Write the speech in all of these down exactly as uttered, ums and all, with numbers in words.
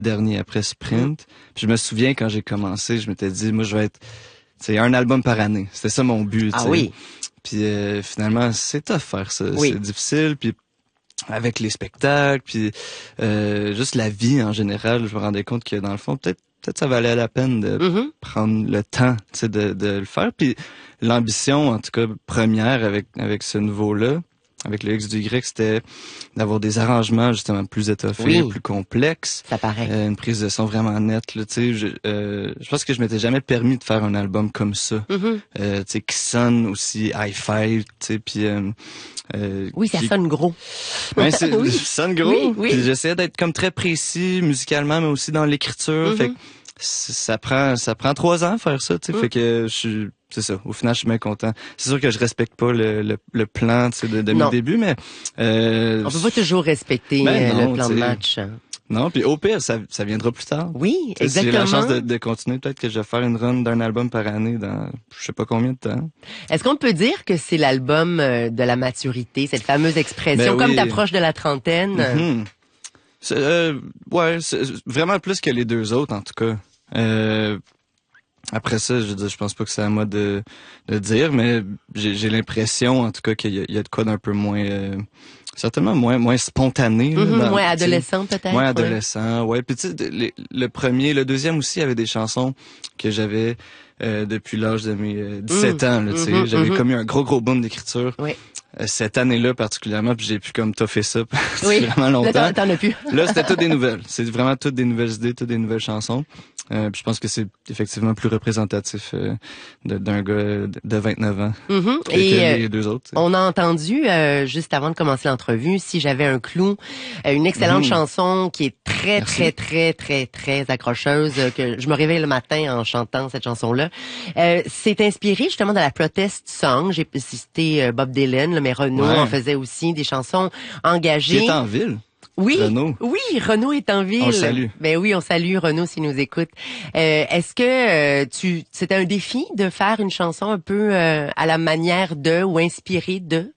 dernier après Sprint. Puis je me souviens quand j'ai commencé, je m'étais dit, moi je vais être, c'est un album par année. C'était ça mon but. Ah t'sais. oui. Puis euh, finalement, c'est tough faire ça. Oui. C'est difficile. Puis avec les spectacles, puis euh, juste la vie en général, je me rendais compte que dans le fond, peut-être peut-être ça valait la peine de Mm-hmm. prendre le temps, tu sais, de, de le faire. Puis l'ambition, en tout cas première avec avec ce nouveau-là, avec le X du Y, c'était d'avoir des arrangements justement plus étoffés, Oui. plus complexes, Ça paraît. euh, une prise de son vraiment nette. Là, tu sais, je, euh, je pense que je m'étais jamais permis de faire un album comme ça, Mm-hmm. euh, tu sais, qui sonne aussi hi-fi, tu sais, puis euh, euh, Oui, ça qui- sonne gros. ben, c'est, Oui. ça sonne gros. Oui, oui. Puis j'essayais d'être comme très précis musicalement, mais aussi dans l'écriture. Mm-hmm. Fait que c- ça prend, ça prend trois ans à faire ça, tu sais. Mm. Fait que je suis, c'est ça. Au final, je suis bien content. C'est sûr que je respecte pas le, le, le plan, tu sais, de, de Non. mes débuts, mais euh, On peut pas toujours respecter Ben euh, non, le plan de t'sais. match. non. Puis au pire, ça, ça viendra plus tard. Oui, Tu sais, si j'ai la exactement. chance de, de continuer, peut-être que je vais faire une run d'un album par année dans je sais pas combien de temps. Est-ce qu'on peut dire que c'est l'album euh, de la maturité, cette fameuse expression, Ben comme oui. t'approches de la trentaine? Mhm. C'est, euh, ouais, c'est vraiment plus que les deux autres, en tout cas. Euh, après ça, je veux dire, je pense pas que c'est à moi de, de dire, mais j'ai, j'ai l'impression, en tout cas, qu'il y a, il y a de quoi d'un peu moins, euh, certainement moins, moins spontané. là, Mhm, dans- moins tu sais, adolescent peut-être. moins ouais. adolescent, ouais. Puis tu sais, le, le premier, le deuxième aussi avait des chansons que j'avais euh, depuis l'âge de mes euh, dix-sept Mm. ans. Là, tu sais, Mhm, j'avais mhm. commis un gros gros boom d'écriture. Oui. Euh, cette année-là particulièrement, puis j'ai pu comme toffer ça Oui. vraiment Là, longtemps. t'en, t'en as plus. Là, c'était toutes des nouvelles. C'est vraiment toutes des nouvelles idées, toutes des nouvelles chansons. Euh, puis je pense que c'est effectivement plus représentatif euh, de- d'un gars de vingt-neuf ans Mhm. que, Et que euh, les deux autres. tu sais. on a entendu, euh, juste avant de commencer l'entrevue, Si j'avais un clou, euh, une excellente Mhm. chanson qui est très, Merci. très, très, très, très accrocheuse, euh, que je me réveille le matin en chantant cette chanson-là. Euh, c'est inspiré justement de la protest song. J'ai cité euh, Bob Dylan, là, mais Renaud Ouais. en faisait aussi des chansons Qui engagées. est en ville. Oui, Renaud. oui, Renaud est en ville. On le salue. Ben oui, on salue Renaud s'il nous écoute. Euh, est-ce que euh, tu, c'était un défi de faire une chanson un peu euh, à la manière de ou inspirée de?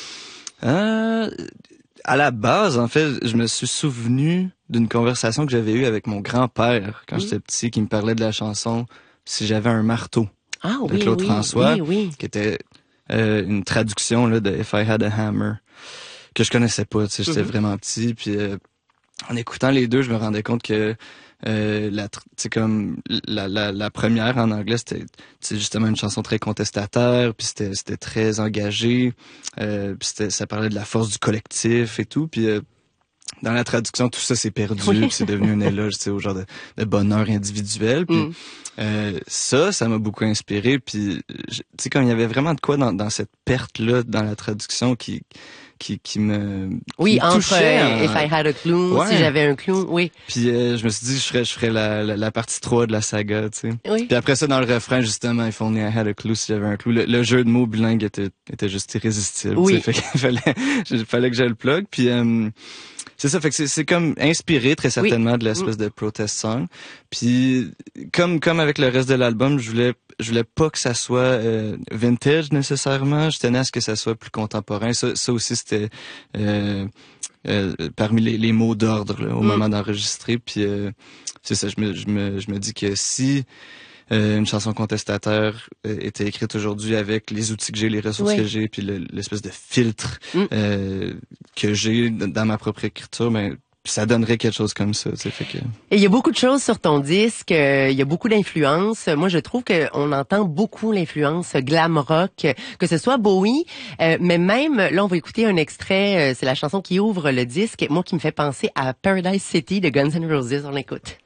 Euh, à la base, en fait, je me suis souvenu d'une conversation que j'avais eue avec mon grand-père quand Mhm. j'étais petit, qui me parlait de la chanson Si j'avais un marteau, Ah de oui, Claude oui, François, oui, oui. qui était euh, une traduction là, de If I Had a Hammer, que je connaissais pas, tu sais, j'étais Mhm. vraiment petit, puis euh, en écoutant les deux, je me rendais compte que euh, la, tr- tu sais, comme la, la, la première en anglais, c'était tu sais, justement une chanson très contestataire, puis c'était c'était très engagé, euh, puis c'était ça parlait de la force du collectif et tout, puis euh, dans la traduction, tout ça s'est perdu, Oui. puis c'est devenu un éloge, tu sais, au genre de, de bonheur individuel. Puis Mm. euh, ça, ça m'a beaucoup inspiré. Puis je- tu sais, quand il y avait vraiment de quoi dans, dans cette perte-là, dans la traduction, qui qui qui me Oui, qui me entre touchait euh, en- If I Had a Clue, Ouais. Si j'avais un clou, oui. Puis euh, je me suis dit, je ferais je ferais la, la, la partie trois de la saga, tu sais. Oui. Puis après ça, dans le refrain, justement, If only I had a clue, si j'avais un clou. Le, le jeu de mots bilingue était, était juste irrésistible. Oui. tu sais. Fait qu'il fallait, il fallait que je le plug. Puis euh, c'est ça, fait que c'est, c'est comme inspiré très certainement de l'espèce de protest song. Puis comme comme avec le reste de l'album, je voulais je voulais pas que ça soit euh, vintage nécessairement. Je tenais à ce que ça soit plus contemporain. Ça, ça aussi c'était euh, euh, parmi les, les mots d'ordre là, au Mm. moment d'enregistrer. Puis euh, c'est ça, je me je me je me dis que si euh, une chanson contestataire euh, était écrite aujourd'hui avec les outils que j'ai, les ressources Oui. que j'ai, puis le- l'espèce de filtre Mm. euh, que j'ai d- dans ma propre écriture, ben ça donnerait quelque chose comme ça, tu sais, fait que... Et il y a beaucoup de choses sur ton disque, euh, il y a beaucoup d'influences. Moi, je trouve qu'on entend beaucoup l'influence glam rock, que ce soit Bowie, euh, mais même, là, on va écouter un extrait, euh, c'est la chanson qui ouvre le disque, moi qui me fait penser à Paradise City de Guns N' Roses, on l'écoute.